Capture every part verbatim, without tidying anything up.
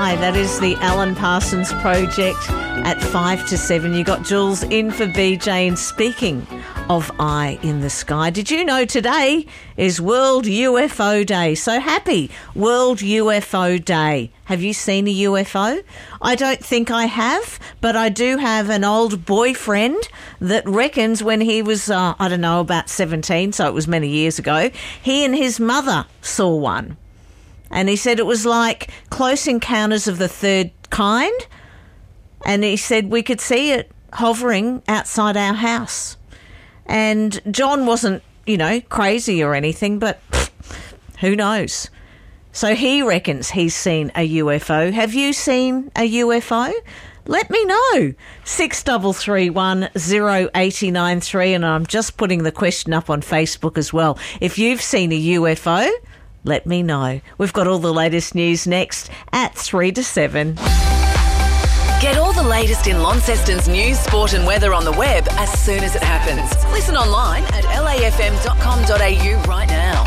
Sky. That is the Alan Parsons Project at five to seven. You got Jules in for B J. And speaking of Eye in the Sky, did you know today is World U F O Day? So happy World U F O Day. Have you seen a U F O? I don't think I have, but I do have an old boyfriend that reckons when he was, uh, I don't know, about seventeen, so it was many years ago, he and his mother saw one. And he said it was like Close Encounters of the Third Kind. And he said we could see it hovering outside our house. And John wasn't, you know, crazy or anything, but pff, who knows? So he reckons he's seen a U F O. Have you seen a U F O? Let me know. six three three one zero eight nine three. And I'm just putting the question up on Facebook as well. If you've seen a U F O, let me know. We've got all the latest news next at three to seven. Get all the latest in Launceston's news, sport and weather on the web as soon as it happens. Listen online at l a f m dot com dot a u right now.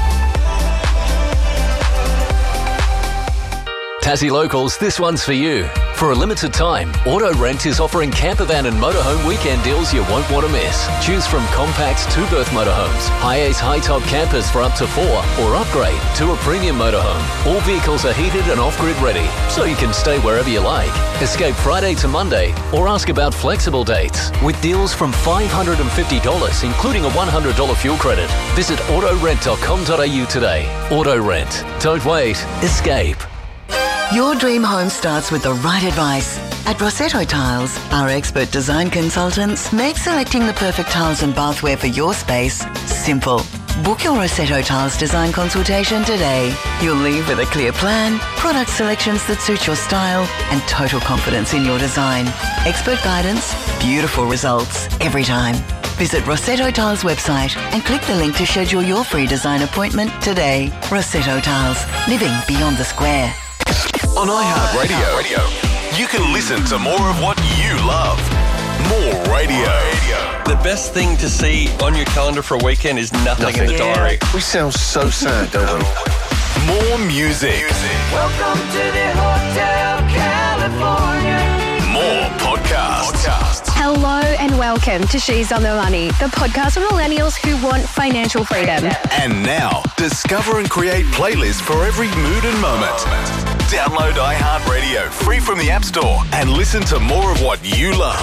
Tassie Locals, this one's for you. For a limited time, Auto Rent is offering campervan and motorhome weekend deals you won't want to miss. Choose from compact two-berth motorhomes, high-ace high-top campers for up to four, or upgrade to a premium motorhome. All vehicles are heated and off-grid ready, so you can stay wherever you like. Escape Friday to Monday, or ask about flexible dates, with deals from five hundred fifty dollars, including a one hundred dollars fuel credit. Visit auto rent dot com dot a u today. Auto Rent. Don't wait. Escape. Your dream home starts with the right advice. At Rossetto Tiles, our expert design consultants make selecting the perfect tiles and bathware for your space simple. Book your Rossetto Tiles design consultation today. You'll leave with a clear plan, product selections that suit your style, and total confidence in your design. Expert guidance, beautiful results every time. Visit Rossetto Tiles website and click the link to schedule your free design appointment today. Rossetto Tiles, living beyond the square. On iHeartRadio, Radio, you can listen to more of what you love. More radio. The best thing to see on your calendar for a weekend is nothing, nothing. in the Yeah. diary. We sound so sad, don't we? More music. Welcome to the Hotel California. More podcasts. podcasts. Hello and welcome to She's on the Money, the podcast for millennials who want financial freedom. And now, discover and create playlists for every mood and moment. Download iHeartRadio free from the App Store and listen to more of what you love.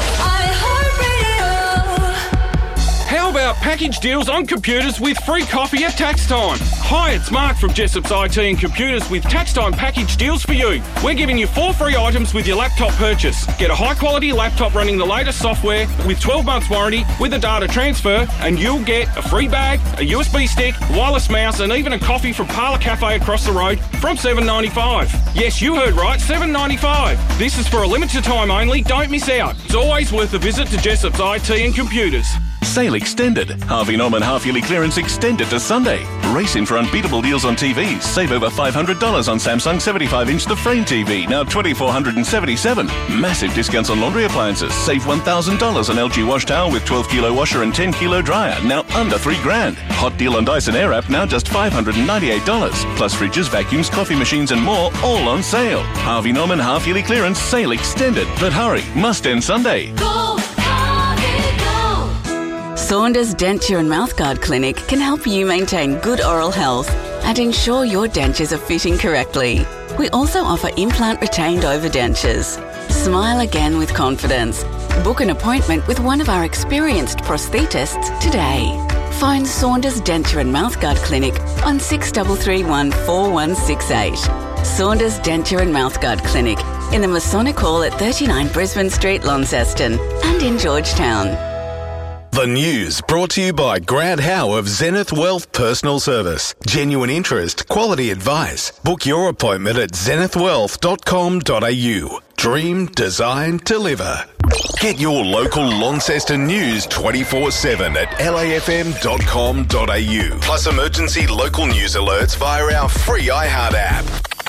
How about package deals on computers with free coffee at tax time? Hi, it's Mark from Jessop's I T and Computers with tax time package deals for you. We're giving you four free items with your laptop purchase. Get a high quality laptop running the latest software with twelve months warranty with a data transfer, and you'll get a free bag, a U S B stick, wireless mouse, and even a coffee from Parlour Cafe across the road from seven dollars ninety-five. Yes, you heard right, seven dollars ninety-five. This is for a limited time only. Don't miss out. It's always worth a visit to Jessop's I T and Computers. Sale extended. Harvey Norman half-yearly clearance extended to Sunday. Race in for unbeatable deals on T Vs. Save over five hundred dollars on Samsung seventy-five inch The Frame T V, now two thousand four hundred seventy-seven dollars. Massive discounts on laundry appliances. Save one thousand dollars on L G wash towel with twelve kilo washer and ten kilo dryer, now under three grand. Hot deal on Dyson Airwrap, now just five hundred ninety-eight dollars. Plus fridges, vacuums, coffee machines and more, all on sale. Harvey Norman half-yearly clearance, sale extended. But hurry, must end Sunday. Go, Harvey, go. Saunders Denture and Mouthguard Clinic can help you maintain good oral health and ensure your dentures are fitting correctly. We also offer implant retained overdentures. Smile again with confidence. Book an appointment with one of our experienced prosthetists today. Phone Saunders Denture and Mouthguard Clinic on six three three one four one six eight. Saunders Denture and Mouthguard Clinic in the Masonic Hall at thirty-nine Brisbane Street, Launceston, and in Georgetown. The news brought to you by Grant Howe of Zenith Wealth Personal Service. Genuine interest, quality advice. Book your appointment at zenith wealth dot com dot a u. Dream, design, deliver. Get your local Launceston news twenty-four seven at l a f m dot com dot a u. Plus emergency local news alerts via our free iHeart app.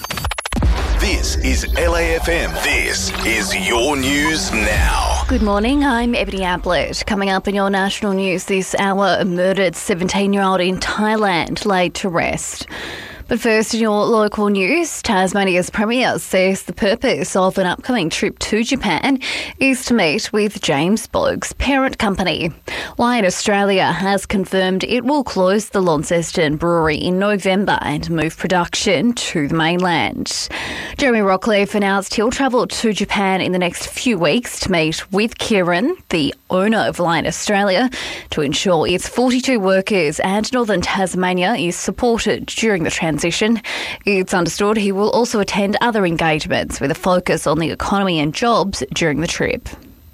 This is L A F M. This is your news now. Good morning, I'm Ebony Ablett. Coming up in your national news this hour, a murdered seventeen-year-old in Thailand laid to rest. But first, in your local news, Tasmania's Premier says the purpose of an upcoming trip to Japan is to meet with James Bogg's parent company. Lion Australia has confirmed it will close the Launceston Brewery in November and move production to the mainland. Jeremy Rockcliffe announced he'll travel to Japan in the next few weeks to meet with Kieran, the owner of Lion Australia, to ensure its forty-two workers and Northern Tasmania is supported during the transition. It's understood he will also attend other engagements with a focus on the economy and jobs during the trip.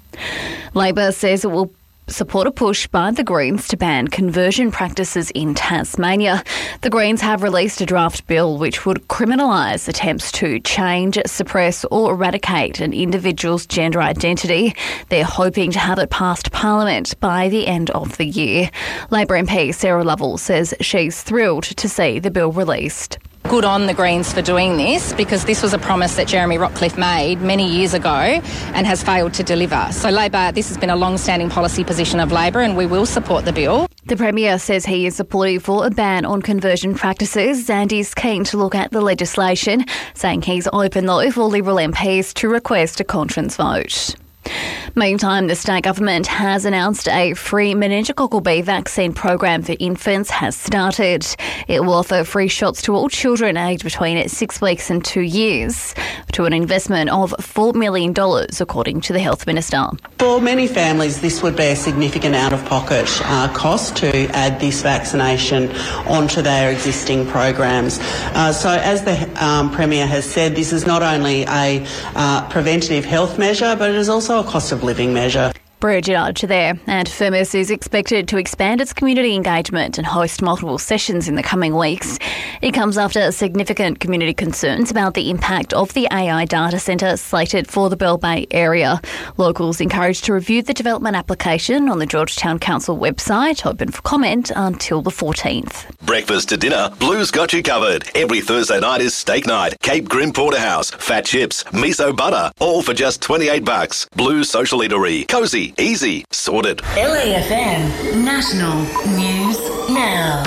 Labor says it will support a push by the Greens to ban conversion practices in Tasmania. The Greens have released a draft bill which would criminalise attempts to change, suppress or eradicate an individual's gender identity. They're hoping to have it passed Parliament by the end of the year. Labor M P Sarah Lovell says she's thrilled to see the bill released. Good on the Greens for doing this, because this was a promise that Jeremy Rockcliffe made many years ago and has failed to deliver. So Labor, this has been a long-standing policy position of Labor and we will support the bill. The Premier says he is supportive for a ban on conversion practices and is keen to look at the legislation, saying he's open though for Liberal M Ps to request a conscience vote. Meantime, the state government has announced a free meningococcal B vaccine program for infants has started. It will offer free shots to all children aged between six weeks and two years to an investment of four million dollars, according to the Health Minister. For many families, this would be a significant out-of-pocket uh, cost to add this vaccination onto their existing programs. Uh, so as the um, Premier has said, this is not only a uh, preventative health measure, but it is also a cost of living measure. Bridget Archer there, and Firmus is expected to expand its community engagement and host multiple sessions in the coming weeks. It comes after significant community concerns about the impact of the A I data centre slated for the Bell Bay area. Locals encouraged to review the development application on the Georgetown Council website, open for comment until the fourteenth. Breakfast to dinner, Blue's got you covered. Every Thursday night is steak night. Cape Grim Porterhouse, fat chips, miso butter, all for just twenty-eight bucks. Blue's Social Eatery, cosy, easy, sorted. L A F M National News Now.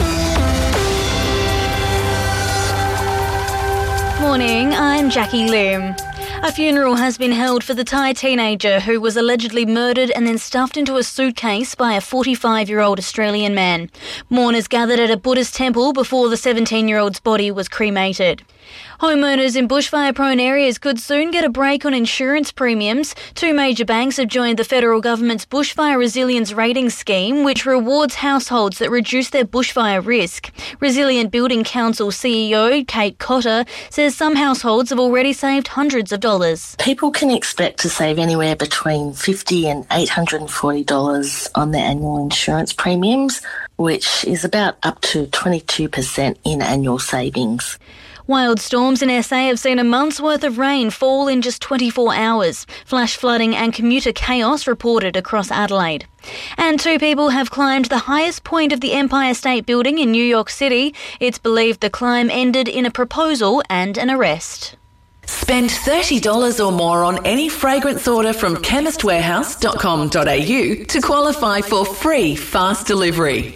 Morning, I'm Jackie Lim. A funeral has been held for the Thai teenager who was allegedly murdered and then stuffed into a suitcase by a forty-five-year-old Australian man. Mourners gathered at a Buddhist temple before the seventeen-year-old's body was cremated. Homeowners in bushfire-prone areas could soon get a break on insurance premiums. Two major banks have joined the federal government's Bushfire Resilience Rating Scheme, which rewards households that reduce their bushfire risk. Resilient Building Council C E O Kate Cotter says some households have already saved hundreds of dollars. People can expect to save anywhere between fifty dollars and eight hundred forty dollars on their annual insurance premiums, which is about up to twenty-two percent in annual savings. Wild storms in S A have seen a month's worth of rain fall in just twenty-four hours. Flash flooding and commuter chaos reported across Adelaide. And two people have climbed the highest point of the Empire State Building in New York City. It's believed the climb ended in a proposal and an arrest. Spend thirty dollars or more on any fragrance order from chemist warehouse dot com dot a u to qualify for free fast delivery.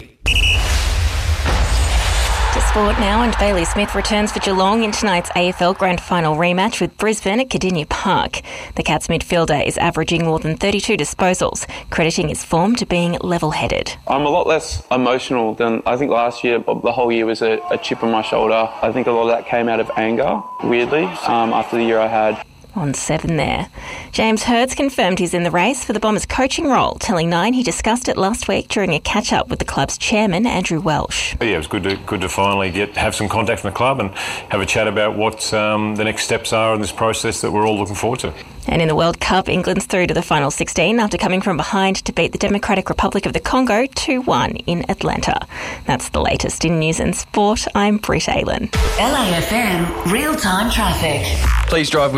To sport now, and Bailey Smith returns for Geelong in tonight's A F L Grand Final rematch with Brisbane at Cardinia Park. The Cats midfielder is averaging more than thirty-two disposals, crediting his form to being level-headed. I'm a lot less emotional than I think last year. The whole year was a, a chip on my shoulder. I think a lot of that came out of anger, weirdly, um, after the year I had. On seven there. James Hirds confirmed he's in the race for the Bombers coaching role, telling Nine he discussed it last week during a catch-up with the club's chairman, Andrew Welsh. Yeah, it was good to good to finally get have some contact from the club and have a chat about what um, the next steps are in this process that we're all looking forward to. And in the World Cup, England's through to the final sixteen after coming from behind to beat the Democratic Republic of the Congo two one in Atlanta. That's the latest in news and sport. I'm Britt Aylen. L A F M Real-Time Traffic. Please drive with care as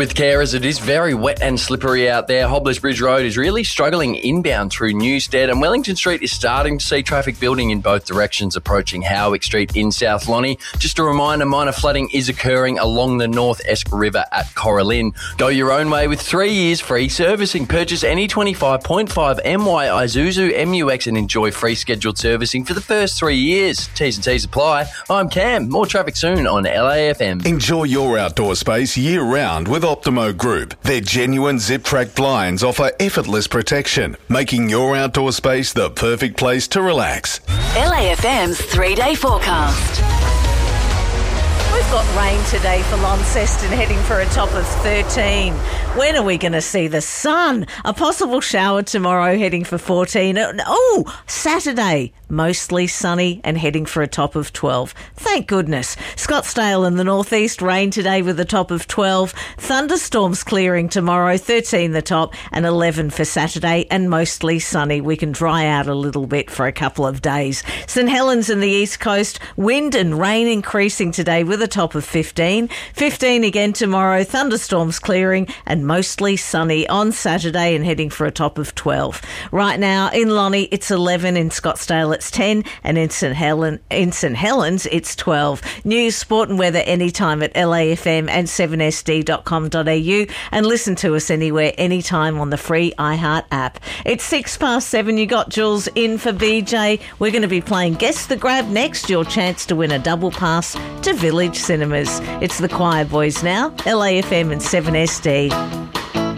as it is very wet and slippery out there. Hobblers Bridge Road is really struggling inbound through Newstead, and Wellington Street is starting to see traffic building in both directions approaching Howick Street in South Lonnie. Just a reminder, minor flooding is occurring along the North Esk River at Coralin. Go your own way with three years free servicing. Purchase any twenty-five point five M Y Isuzu M U X and enjoy free scheduled servicing for the first three years. T's and T's apply. I'm Cam. More traffic soon on L A F M. Enjoy your outdoor space year-round with Optimo Group. Their genuine zip-track blinds offer effortless protection, making your outdoor space the perfect place to relax. L A F M's three-day forecast. We've got rain today for Launceston, heading for a top of thirteen. When are we going to see the sun? A possible shower tomorrow, heading for fourteen. Oh, Saturday, mostly sunny and heading for a top of twelve. Thank goodness. Scottsdale in the northeast, rain today with a top of twelve. Thunderstorms clearing tomorrow, thirteen the top and eleven for Saturday, and mostly sunny. We can dry out a little bit for a couple of days. St Helens in the east coast, wind and rain increasing today with a top of fifteen. fifteen again tomorrow, thunderstorms clearing and mostly sunny on Saturday and heading for a top of twelve. Right now in Lonnie it's eleven, in Scottsdale it's ten, and in St Helen in St Helens it's twelve. News, sport and weather anytime at L A F M and seven S D dot com dot A U, and listen to us anywhere, anytime on the free iHeart app. It's six past seven. You got Jules in for B J. We're going to be playing Guess the Grab next. Your chance to win a double pass to Village Cinemas. It's the Choir Boys now, L A F M and seven S D.